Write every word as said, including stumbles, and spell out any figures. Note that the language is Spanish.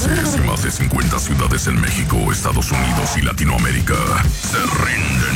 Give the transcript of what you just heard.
países y más de cincuenta ciudades en México, Estados Unidos y Latinoamérica se rinden